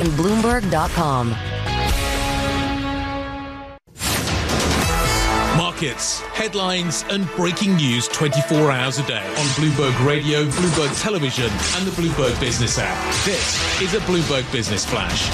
and Bloomberg.com. Markets, headlines and breaking news 24 hours a day on Bloomberg Radio, Bloomberg Television and the Bloomberg Business app. This is a Bloomberg Business Flash.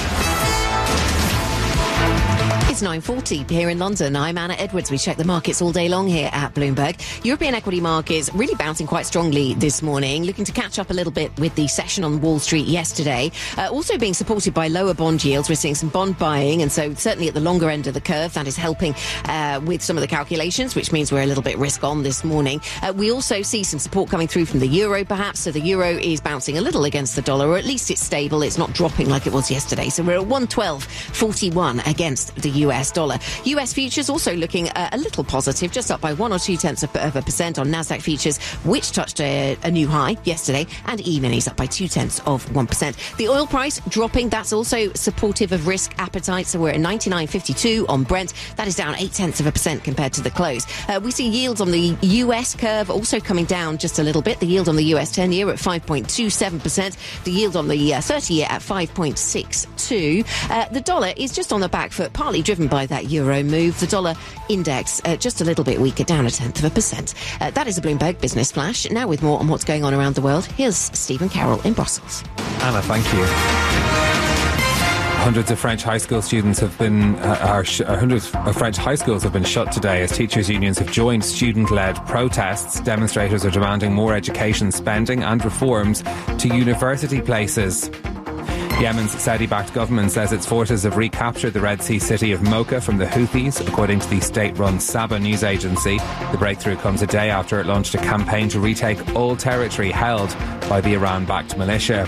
It's 9:40 here in London. I'm Anna Edwards. We check the markets all day long here at Bloomberg. European equity markets really bouncing quite strongly this morning, looking to catch up a little bit with the session on Wall Street yesterday. Also being supported by lower bond yields. We're seeing some bond buying, and so certainly at the longer end of the curve, that is helping with some of the calculations, which means we're a little bit risk on this morning. We also see some support coming through from the euro, perhaps. So the euro is bouncing a little against the dollar, or at least it's stable. It's not dropping like it was yesterday. So we're at 112.41 against the US dollar. US futures also looking a little positive, just up by 1 or 0.2% on Nasdaq futures, which touched a new high yesterday, and E-minis up by 0.2%. The oil price dropping, that's also supportive of risk appetite. So we're at 99.52 on Brent. That is down 0.8% compared to the close. We see yields on the US curve also coming down just a little bit. The yield on the US 10-year at 5.27%. The yield on the 30-year at 5.62. The dollar is just on the back foot, partly driven by that euro move. The dollar index just a little bit weaker, down 0.1%. That is a Bloomberg Business Flash. Now with more on what's going on around the world, here's Stephen Carroll in Brussels. Anna, thank you. Hundreds of French high school students have been hundreds of French high schools have been shut today as teachers' unions have joined student-led protests. Demonstrators are demanding more education spending and reforms to university places. Yemen's Saudi-backed government says its forces have recaptured the Red Sea city of Mocha from the Houthis, according to the state-run Saba news agency. The breakthrough comes a day after it launched a campaign to retake all territory held by the Iran-backed militia.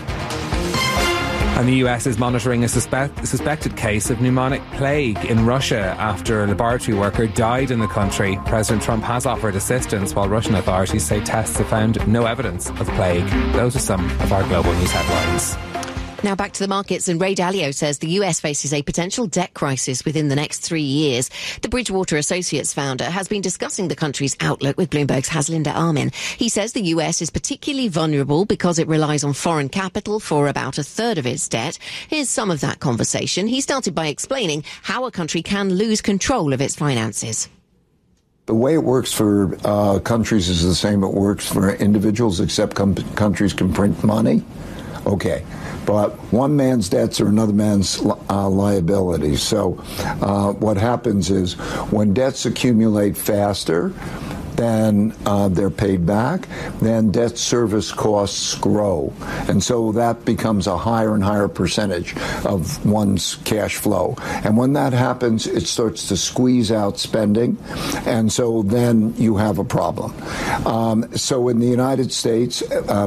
And the US is monitoring a suspected case of pneumonic plague in Russia after a laboratory worker died in the country. President Trump has offered assistance, while Russian authorities say tests have found no evidence of plague. Those are some of our global news headlines. Now back to the markets, and Ray Dalio says the US faces a potential debt crisis within the next 3 years. The Bridgewater Associates founder has been discussing the country's outlook with Bloomberg's Haslinda Armin. He says the US is particularly vulnerable because it relies on foreign capital for about a third of its debt. Here's some of that conversation. He started by explaining how a country can lose control of its finances. The way it works for countries is the same it works for individuals, except countries can print money. Okay. But one man's debts are another man's liabilities. So what happens is when debts accumulate faster, then they're paid back, then debt service costs grow. And so that becomes a higher and higher percentage of one's cash flow. And when that happens, it starts to squeeze out spending. And so then you have a problem. So in the United States,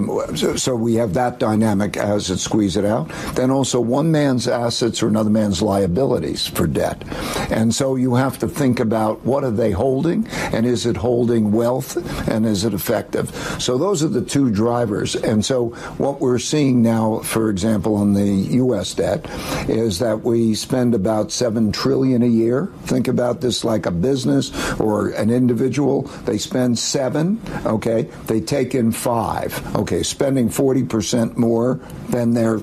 so we have that dynamic as it squeezes it out. Then also one man's assets are another man's liabilities for debt. And so you have to think about what are they holding, and is it holding wealth, and is it effective? So those are the two drivers. And so what we're seeing now, for example, on the U.S. debt, is that we spend about $7 trillion a year. Think about this like a business or an individual. They spend $7, okay? They take in $5, okay? Spending 40% more than they're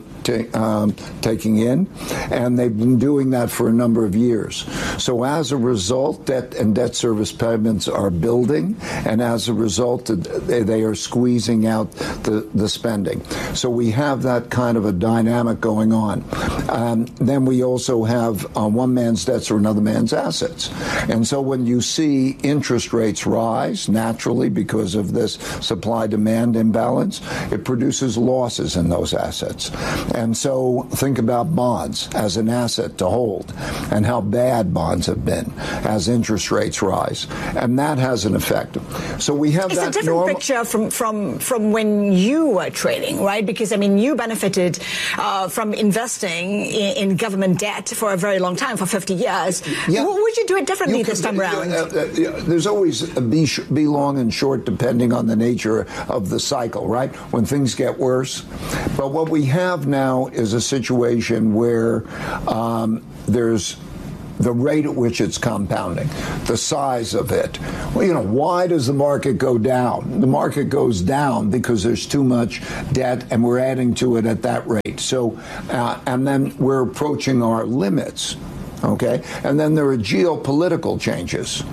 taking in, and they've been doing that for a number of years. So as a result, debt and debt service payments are building, and as a result, they are squeezing out the spending. So we have that kind of a dynamic going on. Then we also have one man's debts or another man's assets. And so when you see interest rates rise naturally because of this supply-demand imbalance, it produces losses in those assets. And so think about bonds as an asset to hold and how bad bonds have been as interest rates rise. And that has an effect. So we have that. It's a different picture from when you were trading, right? Because, I mean, you benefited from investing in government debt for a very long time, for 50 years. Yeah. Would you do it differently this time around? There's always be long and short depending on the nature of the cycle, right? When things get worse. But what we have now is a situation where there's the rate at which it's compounding, the size of it. Well, why does the market go down? The market goes down because there's too much debt and we're adding to it at that rate. So, and then we're approaching our limits. Okay, and then there are geopolitical changes.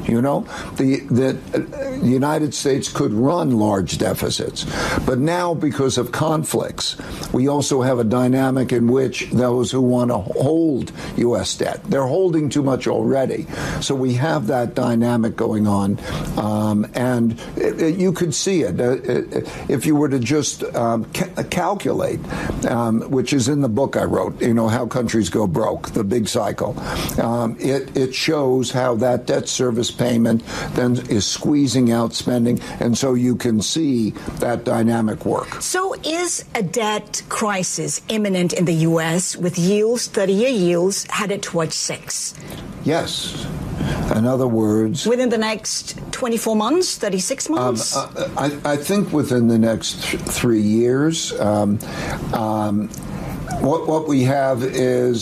The United States could run large deficits, but now because of conflicts, we also have a dynamic in which those who want to hold U.S. debt, they're holding too much already. So we have that dynamic going on, and you could see it if you were to just calculate, which is in the book I wrote. How countries go broke, the big cycle. It shows how that debt service payment then is squeezing out spending, and so you can see that dynamic work. So is a debt crisis imminent in the U.S. with yields, 30-year yields, headed towards 6? Yes. In other words... Within the next 24 months, 36 months? I think within the next 3 years. What we have is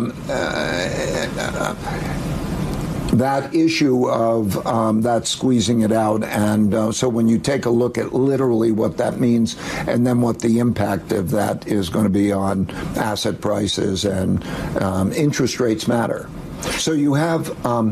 that issue of that squeezing it out. And so when you take a look at literally what that means and then what the impact of that is going to be on asset prices and interest rates matter. So you have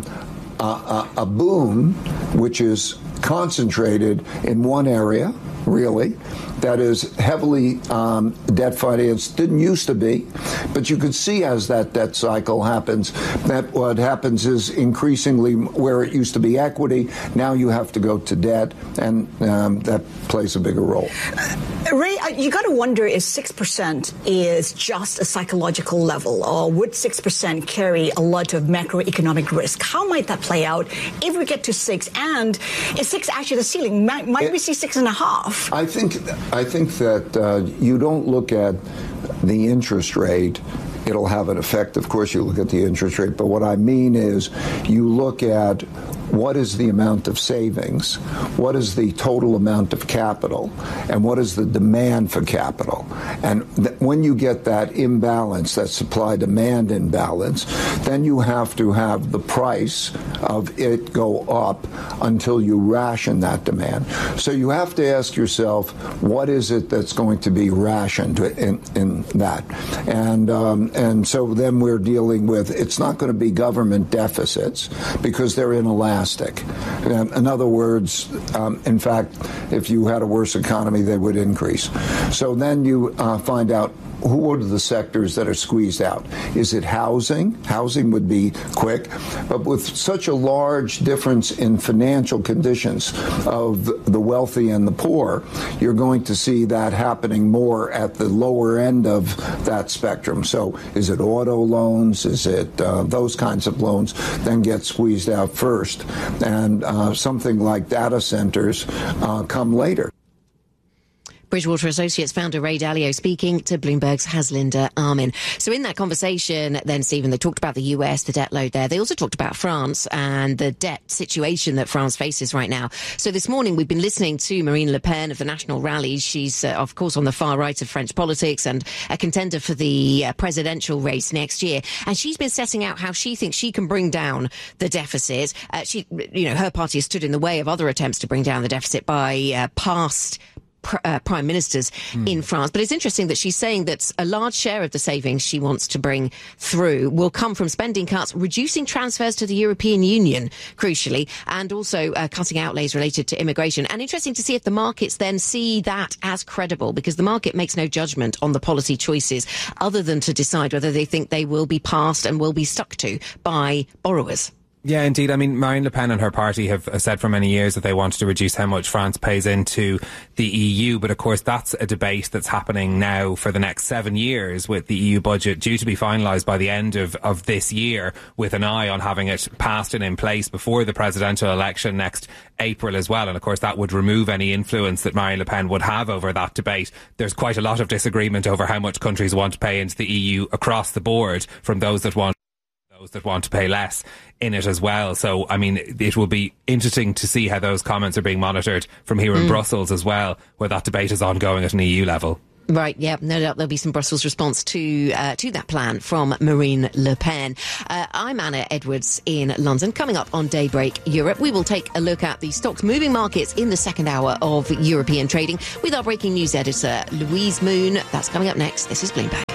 a boom which is concentrated in one area, really, that is heavily debt financed. Didn't used to be, but you could see as that debt cycle happens, that what happens is increasingly where it used to be equity, now you have to go to debt, and that plays a bigger role. Ray, you got to wonder if 6% is just a psychological level, or would 6% carry a lot of macroeconomic risk? How might that play out if we get to 6? And is 6 actually the ceiling? Might we see 6.5? I think that you don't look at the interest rate. It'll have an effect. Of course, you look at the interest rate. But what I mean is you look at what is the amount of savings, what is the total amount of capital, and what is the demand for capital. And when you get that imbalance, that supply-demand imbalance, then you have to have the price of it go up until you ration that demand. So you have to ask yourself, what is it that's going to be rationed in that? And so then we're dealing with, it's not going to be government deficits because they're inelastic. In other words, in fact, if you had a worse economy, they would increase. So then you find out who are the sectors that are squeezed out. Is it housing? Housing would be quick. But with such a large difference in financial conditions of the wealthy and the poor, you're going to see that happening more at the lower end of that spectrum. So is it auto loans? Is it those kinds of loans then get squeezed out first? And something like data centers come later. Bridgewater Associates founder Ray Dalio speaking to Bloomberg's Haslinda Armin. So in that conversation then, Stephen, they talked about the US, the debt load there. They also talked about France and the debt situation that France faces right now. So this morning we've been listening to Marine Le Pen of the National Rally. She's, of course, on the far right of French politics and a contender for the presidential race next year. And she's been setting out how she thinks she can bring down the deficit. Her party has stood in the way of other attempts to bring down the deficit by past prime ministers in France. But it's interesting that she's saying that a large share of the savings she wants to bring through will come from spending cuts, reducing transfers to the European Union, crucially, and also cutting outlays related to immigration. And interesting to see if the markets then see that as credible, because the market makes no judgment on the policy choices other than to decide whether they think they will be passed and will be stuck to by borrowers. Yeah, indeed. I mean, Marine Le Pen and her party have said for many years that they wanted to reduce how much France pays into the EU. But of course, that's a debate that's happening now for the next 7 years, with the EU budget due to be finalised by the end of this year, with an eye on having it passed and in place before the presidential election next April as well. And of course, that would remove any influence that Marine Le Pen would have over that debate. There's quite a lot of disagreement over how much countries want to pay into the EU across the board, from those that want to pay less in it as well. So, I mean, it will be interesting to see how those comments are being monitored from here in Brussels as well, where that debate is ongoing at an EU level. Right, yeah, no doubt there'll be some Brussels response to that plan from Marine Le Pen. I'm Anna Edwards in London. Coming up on Daybreak Europe, we will take a look at the stocks moving markets in the second hour of European trading with our breaking news editor, Louise Moon. That's coming up next. This is Bloomberg.